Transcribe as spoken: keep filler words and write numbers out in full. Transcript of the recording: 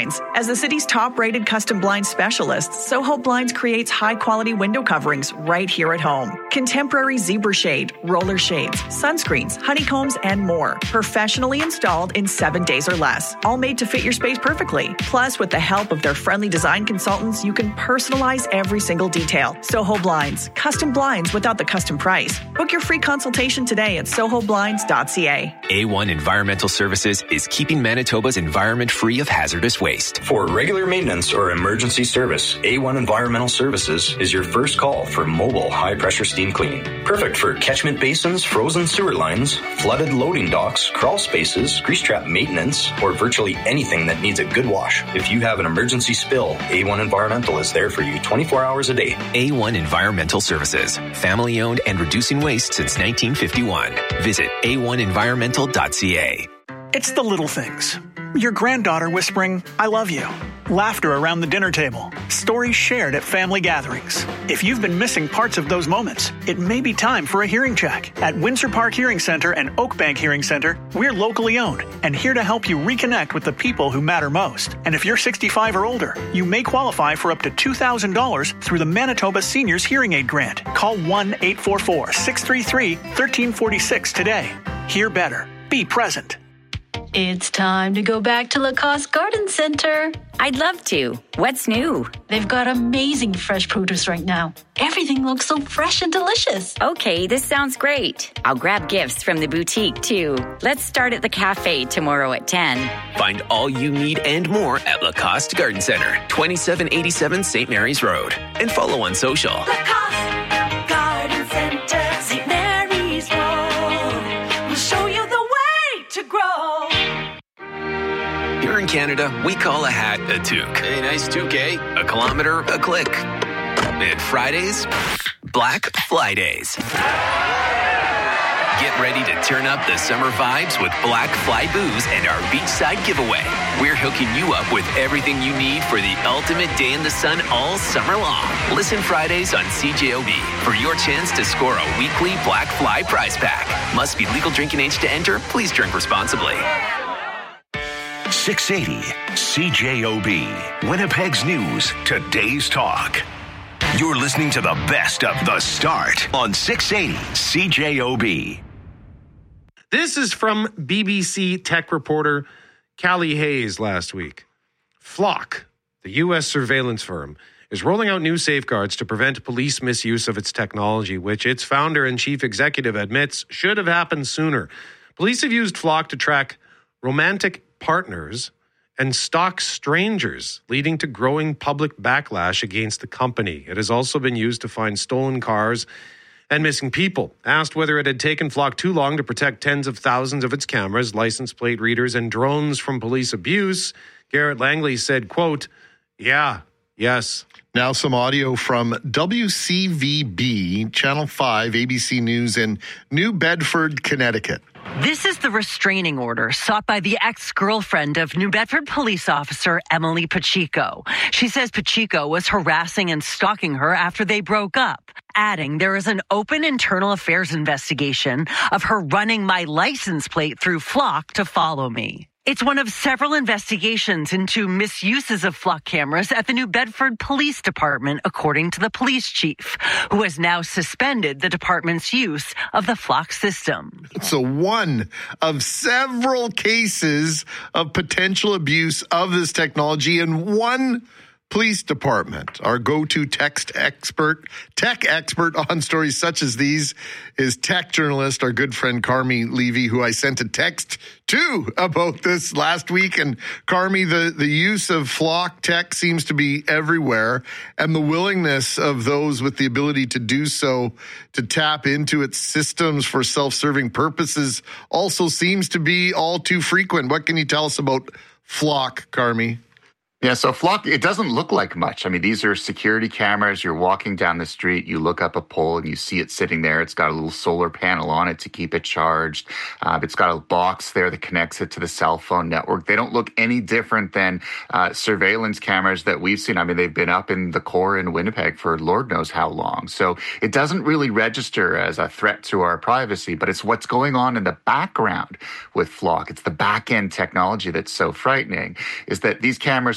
Blinds. As the city's top-rated custom blinds specialist, Soho Blinds creates high-quality window coverings right here at home. Contemporary zebra shade, roller shades, sunscreens, honeycombs, and more. Professionally installed in seven days or less. All made to fit your space perfectly. Plus, with the help of their friendly design consultants, you can personalize every single detail. Soho Blinds. Custom blinds without the custom price. Book your free consultation today at soho blinds dot c a. A one Environmental Services is keeping Manitoba's environment free of hazardous waste. For regular maintenance or emergency service, A one Environmental Services is your first call for mobile high-pressure steam cleaning. Perfect for catchment basins, frozen sewer lines, flooded loading docks, crawl spaces, grease trap maintenance, or virtually anything that needs a good wash. If you have an emergency spill, A one Environmental is there for you twenty-four hours a day. A one Environmental Services. Family-owned and reducing waste since nineteen fifty-one. Visit a one environmental dot c a. It's the little things. Your granddaughter whispering, "I love you." Laughter around the dinner table. Stories shared at family gatherings. If you've been missing parts of those moments, it may be time for a hearing check. At Windsor Park Hearing Center and Oakbank Hearing Center, we're locally owned and here to help you reconnect with the people who matter most. And if you're sixty-five or older, you may qualify for up to two thousand dollars through the Manitoba Seniors Hearing Aid Grant. Call one eight four four, six three three, one three four six today. Hear better. Be present. It's time to go back to Lacoste Garden Center. I'd love to. What's new? They've got amazing fresh produce right now. Everything looks so fresh and delicious. Okay, this sounds great. I'll grab gifts from the boutique, too. Let's start at the cafe tomorrow at ten. Find all you need and more at Lacoste Garden Center, twenty-seven eighty-seven Saint Mary's Road. And follow on social. Lacoste Garden Center, Saint Mary's Road. We'll show you the way to grow. Here in Canada, we call a hat a toque. A nice toque, eh? A kilometer, a click. And Fridays, Black Fly Days. Get ready to turn up the summer vibes with Black Fly Booze and our beachside giveaway. We're hooking you up with everything you need for the ultimate day in the sun all summer long. Listen Fridays on C J O B for your chance to score a weekly Black Fly prize pack. Must be legal drinking age to enter. Please drink responsibly. six eighty C J O B, Winnipeg's News, Today's Talk. You're listening to the best of The Start on six eighty C J O B. This is from B B C tech reporter Callie Hayes last week. Flock, the U S surveillance firm, is rolling out new safeguards to prevent police misuse of its technology, which its founder and chief executive admits should have happened sooner. Police have used Flock to track romantic partners and stalk strangers, leading to growing public backlash against the company. It has also been used to find stolen cars and missing people. Asked whether it had taken Flock too long to protect tens of thousands of its cameras, license plate readers, and drones from police abuse, Garrett Langley said, quote, yeah, yes. Now some audio from W C V B, Channel five, A B C News in New Bedford, Connecticut. This is the restraining order sought by the ex-girlfriend of New Bedford police officer Emily Pacheco. She says Pacheco was harassing and stalking her after they broke up, adding there is an open internal affairs investigation of her running my license plate through Flock to follow me. It's one of several investigations into misuses of Flock cameras at the New Bedford Police Department, according to the police chief, who has now suspended the department's use of the Flock system. So one of several cases of potential abuse of this technology in one police department. Our go-to text expert, tech expert on stories such as these is tech journalist, our good friend Carmi Levy, who I sent a text to about this last week. And Carmi, the, the use of Flock tech seems to be everywhere, and the willingness of those with the ability to do so to tap into its systems for self-serving purposes also seems to be all too frequent. What can you tell us about Flock, Carmi? Yeah, so Flock, it doesn't look like much. I mean, these are security cameras. You're walking down the street, you look up a pole and you see it sitting there. It's got a little solar panel on it to keep it charged. Uh, it's got a box there that connects it to the cell phone network. They don't look any different than uh, surveillance cameras that we've seen. I mean, they've been up in the core in Winnipeg for Lord knows how long. So it doesn't really register as a threat to our privacy, but it's what's going on in the background with Flock. It's the back-end technology that's so frightening, is that these cameras